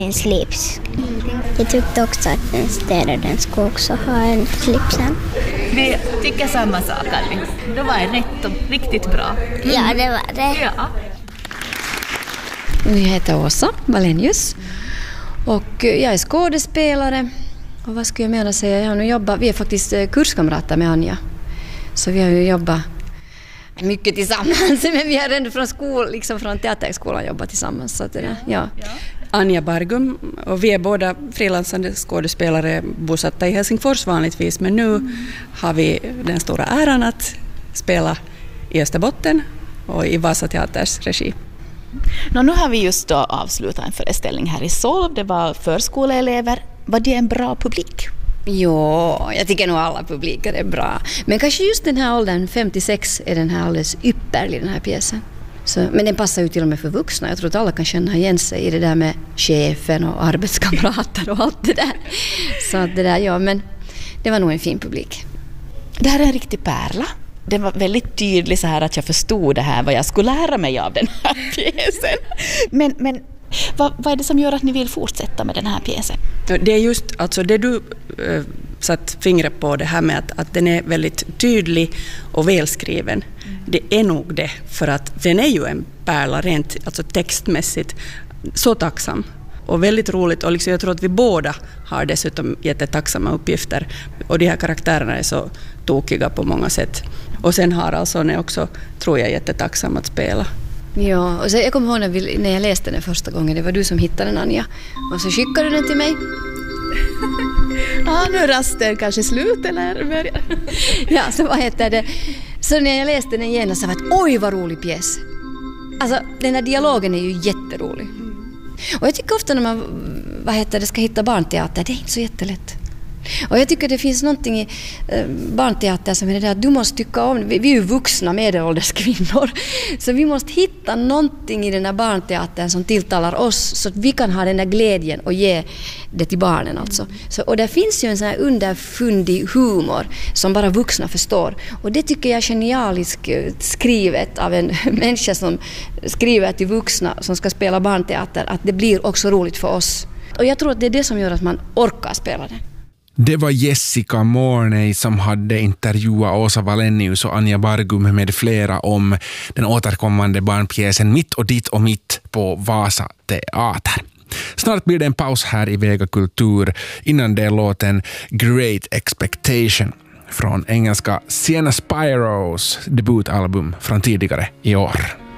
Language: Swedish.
En slips. Jag tyckte också att en städaren ska också ha en slipsen. Vi tycker samma sak, Alice. Det var rätt och riktigt bra. Ja, det var det. Ja. Jag heter Åsa Valenius och jag är skådespelare. Och vad ska jag mer säga? Jag har nu jobbat, vi är faktiskt kurskamrater med Anja. Så vi har ju jobbat mycket tillsammans, men vi har ändå från teaterskolan jobbat tillsammans. Så att det, ja. Anja Bargum, och vi är båda frilansande skådespelare bosatta i Helsingfors vanligtvis, men nu har vi den stora äran att spela i Österbotten och i Vasa Teaters regi. Nu har vi just då avslutat en föreställning här i Solv. Det var förskoleelever. Var det en bra publik? Ja, jag tycker nog alla publiker är bra. Men kanske just den här åldern, 56, är den här alldeles ypperlig, den här pjäsen. Så, men den passar ju till och med för vuxna. Jag tror att alla kan känna igen sig i det där med chefen och arbetskamrater och allt det där. Så att det där, ja, men det var nog en fin publik. Det här är en riktig pärla. Det var väldigt tydligt så här att jag förstod det här, vad jag skulle lära mig av den här pjäsen. Men vad är det som gör att ni vill fortsätta med den här pjäsen? Det är just alltså det du satt fingret på, det här med att den är väldigt tydlig och välskriven. Det är nog det, för att den är ju en pärla rent alltså textmässigt, så tacksam och väldigt roligt, och liksom jag tror att vi båda har dessutom jättetacksamma uppgifter, och de här karaktärerna är så tokiga på många sätt. Och sen har alltså ni också, tror jag, jättetacksam att spela. Ja, och så jag kommer ihåg när jag läste den första gången, det var du som hittade den, Anja. Och så skickade du den till mig. Nu rasten kanske slut eller börjar. Ja, så vad heter det? Så när jag läste den igen så var det oj vad rolig pjäs. Alltså den här dialogen är ju jätterolig. Och jag tycker ofta när man ska hitta barnteater, det är inte så jättelätt. Och jag tycker det finns någonting i barnteater som är det där att du måste tycka om, vi är ju vuxna medelålders kvinnor, så vi måste hitta någonting i den här barnteatern som tilltalar oss så att vi kan ha den här glädjen och ge det till barnen alltså. Så, och det finns ju en sån här underfundig humor som bara vuxna förstår, och det tycker jag är genialiskt skrivet av en människa som skriver till vuxna som ska spela barnteater, att det blir också roligt för oss. Och jag tror att det är det som gör att man orkar spela det. Det var Jessica Morney som hade intervjuat Åsa Valenius och Anja Bargum med flera om den återkommande barnpjäsen Mitt och ditt och mitt på Vasa Teater. Snart blir det en paus här i Vega Kultur. Innan det är låten Great Expectation från engelska Sienna Spiros debutalbum från tidigare i år.